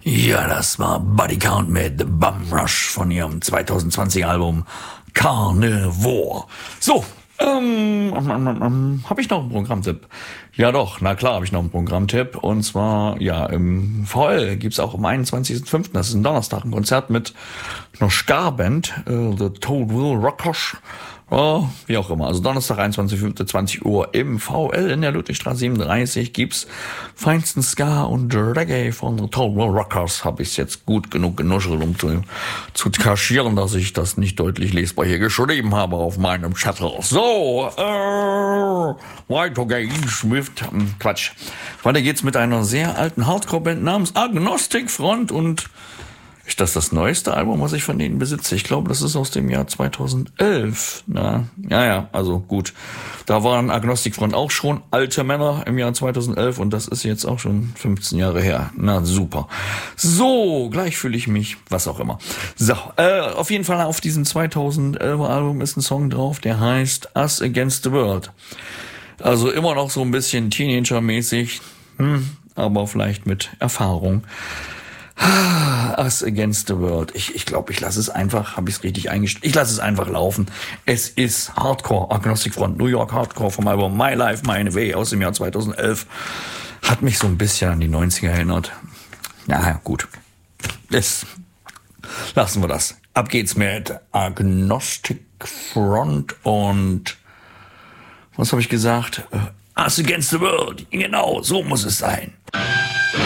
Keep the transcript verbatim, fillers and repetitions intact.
Ja, das war Body Count mit The Bum Rush von ihrem zwanzig zwanzig Album Carnivore. So, ähm, ähm, ähm, habe ich noch einen Programmtipp? Ja doch, na klar habe ich noch einen Programmtipp. Und zwar, ja, im V L gibt's auch am einundzwanzigsten fünften, das ist ein Donnerstag, ein Konzert mit einer Ska-Band, äh, The Toadville Rockers. Oh, wie auch immer. Also Donnerstag, einundzwanzigsten fünften zwanzig Uhr im V L in der Ludwigstraße siebenunddreißig gibt's feinsten Ska und Reggae von The Toadville Rockers. Habe ich jetzt gut genug genuschelt, um zu, zu kaschieren, dass ich das nicht deutlich lesbar hier geschrieben habe auf meinem Zettel. So, äh, weiter geht's mit, ähm, Quatsch. Weiter geht's mit einer sehr alten Hardcore-Band namens Agnostic Front und ist das das neueste Album, was ich von denen besitze? Ich glaube, das ist aus dem Jahr zweitausendelf. Na, ja, ja, also gut. Da waren Agnostic Front auch schon alte Männer im Jahr zweitausendelf und das ist jetzt auch schon fünfzehn Jahre her. Na, super. So, gleich fühle ich mich, was auch immer. So, äh, auf jeden Fall auf diesem zweitausendelfer Album ist ein Song drauf, der heißt Us Against the World. Also immer noch so ein bisschen Teenager-mäßig, hm, aber vielleicht mit Erfahrung. Us Against the World. Ich ich glaube, ich lasse es einfach, habe ich es richtig eingestellt. Ich lasse es einfach laufen. Es ist Hardcore, Agnostic Front, New York Hardcore vom Album My Life, My Way aus dem Jahr zweitausendelf. Hat mich so ein bisschen an die neunziger erinnert. Ja, gut. Das lassen wir das. Ab geht's mit Agnostic Front und was habe ich gesagt? Us Against the World. Genau, so muss es sein.